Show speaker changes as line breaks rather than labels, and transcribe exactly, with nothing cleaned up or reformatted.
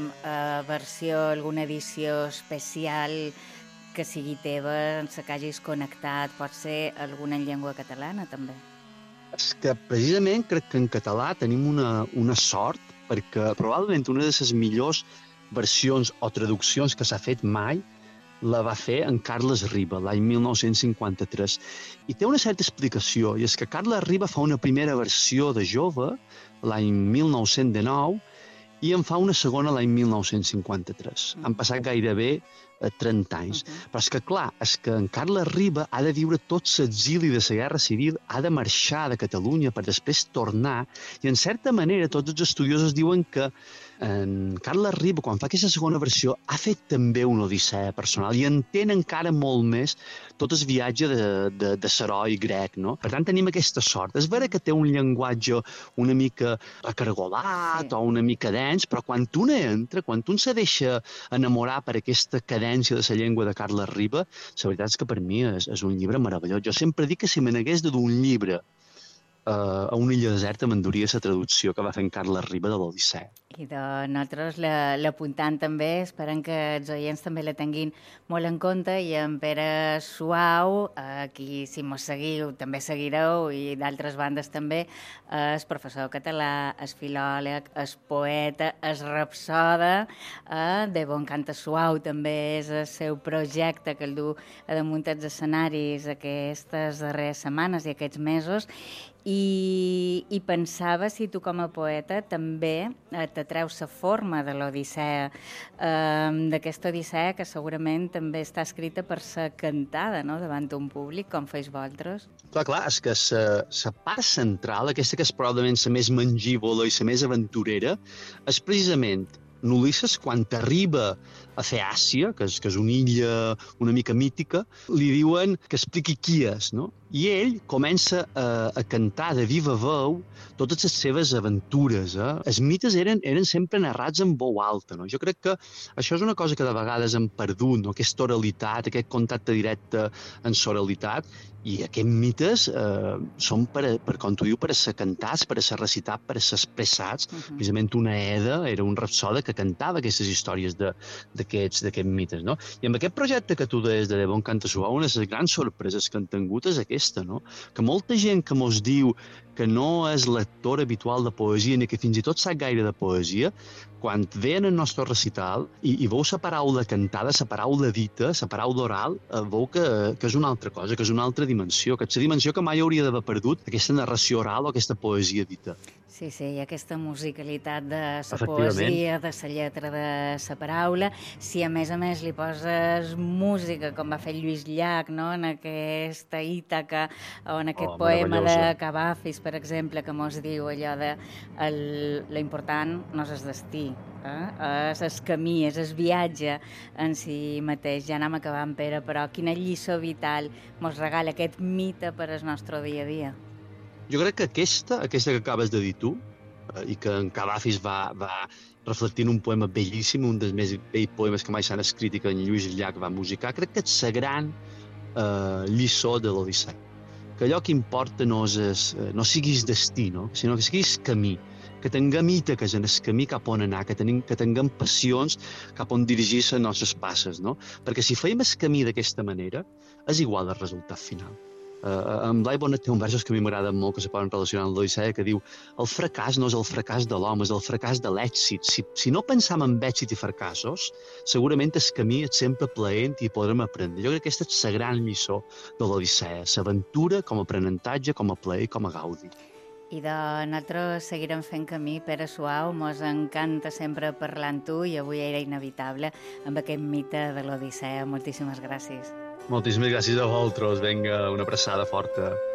eh, versió, alguna edició especial que sigui teva, en la que hagis connectat, pot ser alguna en llengua catalana, també?
És que precisament crec que en català tenim una, una sort, perquè probablement una de les millors versions o traduccions que s'ha fet mai la va fer en Carles Riba, l'any mil nou-cents cinquanta-tres. I té una certa explicació, i és que Carles Riba fa una primera versió de Jove, l'any mil nou-cents dinou, i en fa una segona l'any mil nou-cents cinquanta-tres. Han passat gairebé eh, trenta anys. Uh -huh. Però és que, clar, és que en Carles Riba ha de viure tot l'exili de la Guerra Civil, ha de marxar de Catalunya per després tornar, i en certa manera tots els estudiosos diuen que en Carles Riba, quan fa aquesta segona versió, ha fet també una odissea personal i entén encara molt més tot el viatge de, de, de l'heroi grec, no? Per tant, tenim aquesta sort. És vera que té un llenguatge una mica acargolat, sí, o una mica dens, però quan un entra, quan un se deixa enamorar per aquesta cadència de la llengua de Carles Riba, la veritat és que per mi és, és un llibre meravellós. Jo sempre dic que si me n'hagués de dur un llibre Uh, a una illa deserta m'enduria la traducció que va fer en Carles Riba de l'Odissea.
I de nosaltres l'apuntant també, esperem que els oients també la tinguin molt en compte, i en Pere Suau, aquí si mos seguiu també seguireu, i d'altres bandes també, és professor català, és filòleg, és poeta, és rapsoda, eh, de Bon Canta Suau també és el seu projecte que el du a damunt dels escenaris aquestes darreres setmanes i aquests mesos. I, i pensava si tu com a poeta també eh, t'atreu la forma de l'Odissea, eh, d'aquesta Odissea que segurament també està escrita per ser cantada, no?, davant un públic, com feis vosaltres.
Clar, clar, és que la part central, aquesta que és probablement la més mangívola i la més aventurera, és precisament Ulisses, quan arriba a Feàcia, que és, que és una illa una mica mítica, li diuen que expliqui qui és, no? I ell comença a, a cantar de viva veu totes les seves aventures. Eh? Els mites eren, eren sempre narrats en veu alta. No? Jo crec que això és una cosa que de vegades hem perdut, no? Aquesta oralitat, aquest contacte directe en l'oralitat, i aquests mites eh, són, per, per, com tu diu, per a ser cantats, per a ser recitats, per a ser expressats. Uh -huh. Precisament una Eda era un rapsode que cantava aquestes històries d'aquests mites. No? I amb aquest projecte que tu deies de Bon Canta Suau, una de les grans sorpreses que han tingut és aquesta, no? Que molta gent que mos diu que no és lector habitual de poesia ni que fins i tot sap gaire de poesia, quan veien el nostre recital i, i veu la paraula cantada, la paraula dita, la paraula oral, eh, veu que, que és una altra cosa, que és una altra dimensió, que és la dimensió que mai hauria d'haver perdut aquesta narració oral o aquesta poesia dita.
Sí, sí, i aquesta musicalitat de la poesia, de la lletra, de la paraula. Si a més a més li poses música, com va fer Lluís Llach, no?, en aquesta Ítaca, o en aquest oh, poema de Cavafis, per exemple, que mos diu allò de el, l'important no és el destí, eh? és el camí, és el viatge en si mateix. Ja anem acabant, Pere, però quina lliçó vital mos regala aquest mite per al nostre dia a dia?
Jo crec que aquesta, aquesta que acabes de dir tu, eh, i que en Cavafis va, va reflectir en un poema bellíssim, un dels més bells poemes que mai s'han escrit i que en Lluís Llach va musicar, crec que és la gran eh, lliçó de l'Odissea. Que allò que importa no, és, no siguis destí, no? Sinó que siguis camí, que tinguem ítaques en el camí cap on anar, que, tenim, que tinguem passions cap on dirigir les nostres passes, no? Perquè si feim el camí d'aquesta manera, és igual el resultat final. Uh, en Blai Bonet té un versos que a mi m'agraden molt, que se poden relacionar amb l'Odissea, que diu: el fracàs no és el fracàs de l'home, és el fracàs de l'èxit. Si, si no pensam en èxit i fracassos, segurament el camí és sempre plaent i podrem aprendre. Jo crec que aquesta és la gran lliçó de l'Odissea, l'aventura com a aprenentatge, com a plaer i com a gaudi.
I de nosaltres seguirem fent camí, Pere Suau, mos encanta sempre parlar amb tu, i avui era inevitable amb aquest mite de l'Odissea. Moltíssimes gràcies.
Moltíssimes gràcies a vosaltres. Vinga, una abraçada forta.